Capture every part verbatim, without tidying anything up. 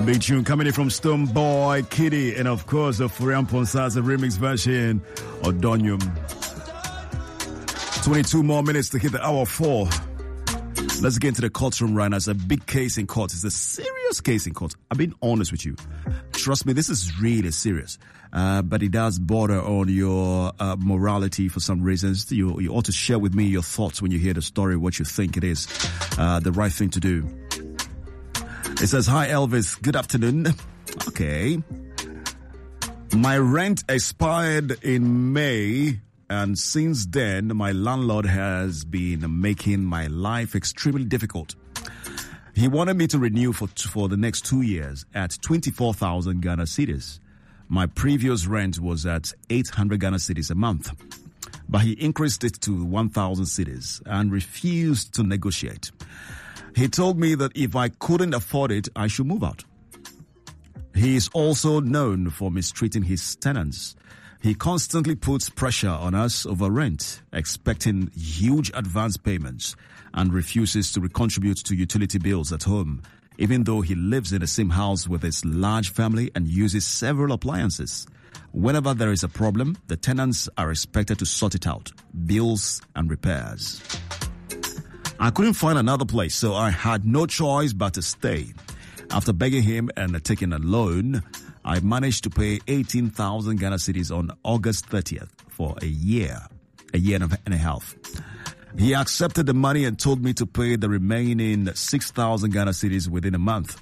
Big tune coming in from Stone Boy, Kitty, and of course the Furian Ponsa's remix version of Donium. twenty-two more minutes to hit the hour four. Let's get into the courtroom right now. It's a big case in court. It's a serious case in court. I've been honest with you. Trust me, this is really serious. Uh, but it does border on your uh, morality for some reasons. You, you ought to share with me your thoughts when you hear the story, what you think it is uh, the right thing to do. It says, hi, Elvis. Good afternoon. Okay. My rent expired in May. And since then, my landlord has been making my life extremely difficult. He wanted me to renew for for the next two years at twenty-four thousand Ghana cedis. My previous rent was at eight hundred Ghana cedis a month. But he increased it to one thousand cedis and refused to negotiate. He told me that if I couldn't afford it, I should move out. He is also known for mistreating his tenants. He constantly puts pressure on us over rent, expecting huge advance payments, and refuses to recontribute to utility bills at home, even though he lives in the same house with his large family and uses several appliances. Whenever there is a problem, the tenants are expected to sort it out, bills and repairs. I couldn't find another place, so I had no choice but to stay. After begging him and taking a loan, I managed to pay eighteen thousand Ghana cedis on August thirtieth for a year, a year and a half. He accepted the money and told me to pay the remaining six thousand Ghana cedis within a month.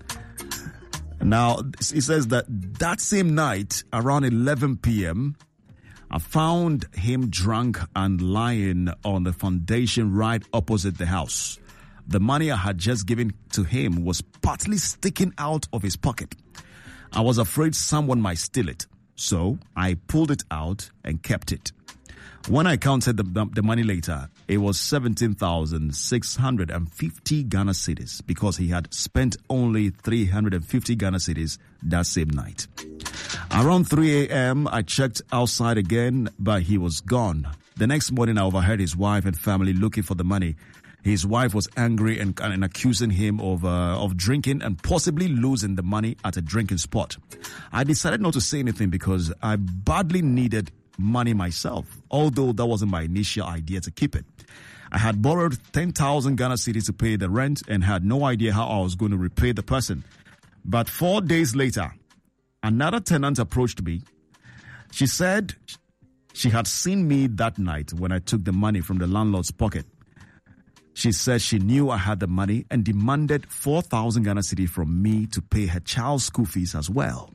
Now, he says that that same night, around eleven p.m., I found him drunk and lying on the foundation right opposite the house. The money I had just given to him was partly sticking out of his pocket. I was afraid someone might steal it, so I pulled it out and kept it. When I counted the, the, the money later, it was seventeen thousand six hundred fifty Ghana cedis because he had spent only three hundred fifty Ghana cedis that same night. Around three a.m., I checked outside again, but he was gone. The next morning, I overheard his wife and family looking for the money. His wife was angry and, and accusing him of uh, of drinking and possibly losing the money at a drinking spot. I decided not to say anything because I badly needed money myself, although that wasn't my initial idea to keep it. I had borrowed ten thousand Ghana cedis to pay the rent and had no idea how I was going to repay the person. But four days later, another tenant approached me. She said she had seen me that night when I took the money from the landlord's pocket. She said she knew I had the money and demanded four thousand Ghana cedis from me to pay her child's school fees as well.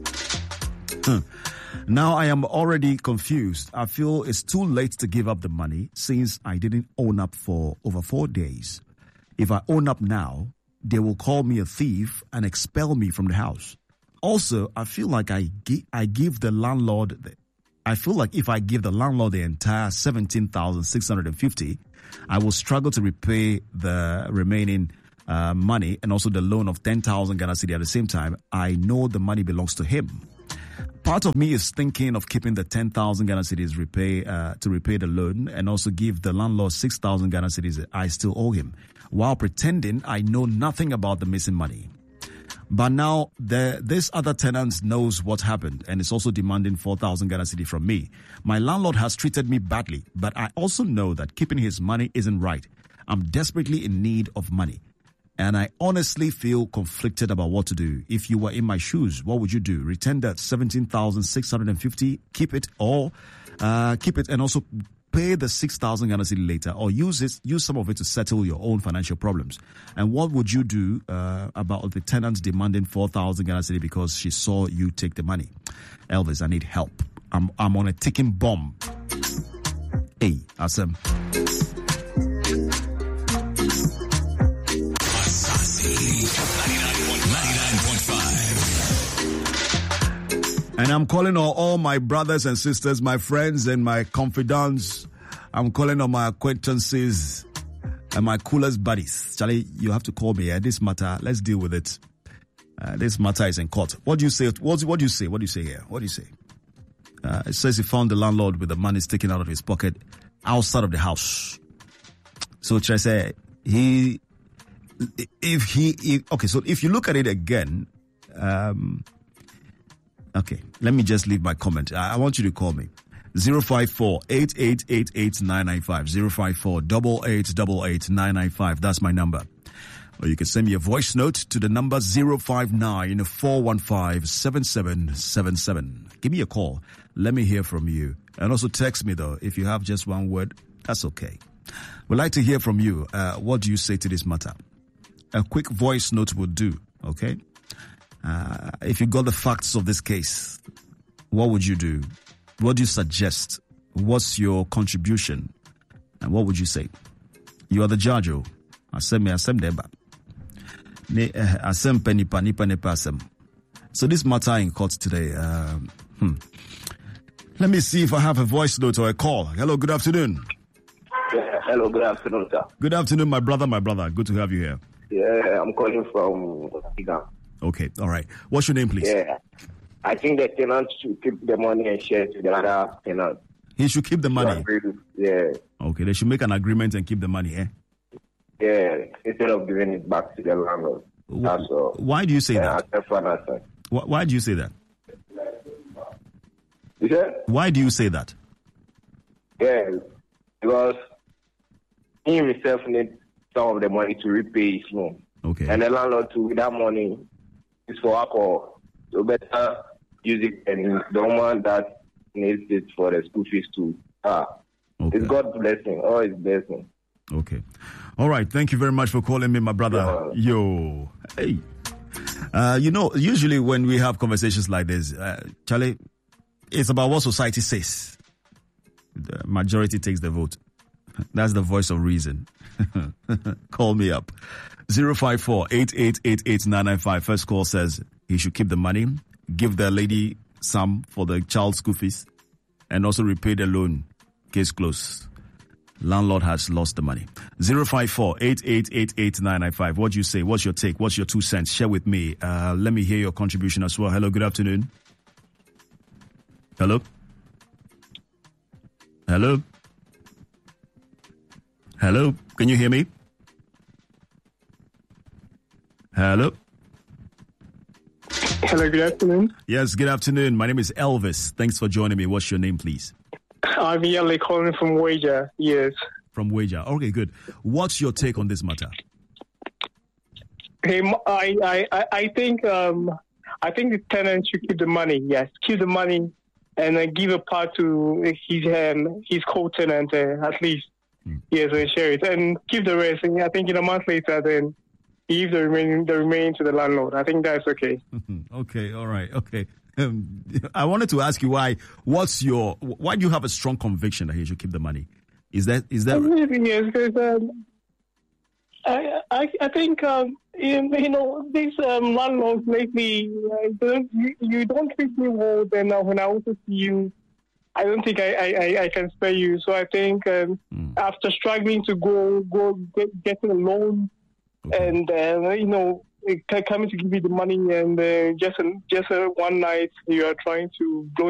Huh. Now I am already confused. I feel it's too late to give up the money since I didn't own up for over four days. If I own up now, they will call me a thief and expel me from the house. Also, I feel like I, gi- I give the landlord, the, I feel like if I give the landlord the entire seventeen thousand six hundred fifty, I will struggle to repay the remaining uh, money and also the loan of ten thousand Ghana cedi at the same time. I know the money belongs to him. Part of me is thinking of keeping the ten thousand Ghana cedis repay, uh, to repay the loan and also give the landlord six thousand Ghana cedis I still owe him, while pretending I know nothing about the missing money. But now the, this other tenant knows what happened and is also demanding four thousand Ghana cedi from me. My landlord has treated me badly, but I also know that keeping his money isn't right. I'm desperately in need of money. And I honestly feel conflicted about what to do. If you were in my shoes, what would you do? Return that seventeen thousand six hundred fifty, keep it, or uh, keep it and also pay the six thousand Ghana cedi later, or use it, use some of it to settle your own financial problems. And what would you do uh, about the tenants demanding four thousand Ghana cedi because she saw you take the money? Elvis, I need help. I'm I'm on a ticking bomb. Hey, awesome. And I'm calling on all my brothers and sisters, my friends and my confidants. I'm calling on my acquaintances and my coolest buddies. Charlie, you have to call me. Eh? This matter, let's deal with it. Uh, this matter is in court. What do you say? What, what do you say? What do you say here? What do you say? Uh, it says he found the landlord with the money sticking out of his pocket outside of the house. So should I say he, if he, if, okay, so if you look at it again, Um, okay, let me just leave my comment. I, I want you to call me. zero five four, eight eight eight eight, nine nine five. zero five four, eight eight eight eight, nine nine five. That's my number. Or you can send me a voice note to the number zero five nine, four one five, seven seven seven seven. Give me a call. Let me hear from you. And also text me, though. If you have just one word, that's okay. We'd like to hear from you. Uh, what do you say to this matter? A quick voice note will do, okay? Uh, if you got the facts of this case, what would you do? What do you suggest? What's your contribution? And what would you say? You are the judge. Oh. Asem me asem deba. Ne asem penipa nipa nipa asem. So this matter in court today. Um, hmm. Let me see if I have a voice note or a call. Hello, good afternoon. Yeah, hello, good afternoon, sir. Good afternoon, my brother, my brother. Good to have you here. Yeah, I'm calling from Igan. Okay, all right. What's your name, please? Yeah, I think the tenant should keep the money and share to the other tenant. He should keep the money? Yeah. Okay, they should make an agreement and keep the money, eh? Yeah, instead of giving it back to the landlord. That's all. Why do you say yeah, that? Why, why do you say that? You said? Why do you say that? Yeah, because he himself needs some of the money to repay his loan. Okay. And the landlord, too, with that money, is for alcohol. So better use it and the woman that needs it for the school fees too. Ah, okay. It's God's blessing. Oh, it's blessing. Okay. All right. Thank you very much for calling me, my brother. Yeah. Yo. Hey. Uh, you know, usually when we have conversations like this, uh, Charlie, it's about what society says. The majority takes the vote. That's the voice of reason. Call me up. zero five four, eight eight eight eight, nine nine five. First call says he should keep the money, give the lady some for the child's school fees, and also repay the loan. Case closed. Landlord has lost the money. zero five four, eight eight eight eight, nine nine five. What do you say? What's your take? What's your two cents? Share with me. Uh, let me hear your contribution as well. Hello, good afternoon. Hello? Hello? Hello? Can you hear me? Hello? Hello, good afternoon. Yes, good afternoon. My name is Elvis. Thanks for joining me. What's your name, please? I'm Yale calling from Wager, yes. From Wager. Okay, good. What's your take on this matter? Hey, I, I, I think um, I think the tenant should keep the money, yes. Keep the money and uh, give a part to his um, his co-tenant uh, at least. Hmm. Yes, and share it. And keep the rest. And I think in a month later, then give the remaining the remaining to the landlord. I think that's okay. Okay, all right, okay. Um, I wanted to ask you why. What's your? Why do you have a strong conviction that he should keep the money? Is that is that? Yes, because um, I, I I think um, you, you know these um, landlords lately. Uh, don't, you, you don't treat me well. Then uh, when I also see you, I don't think I, I, I can spare you. So I think um, mm. after struggling to go go get, getting a loan. Okay. And, uh, you know, coming to give you the money and uh, just, just uh, one night you are trying to blow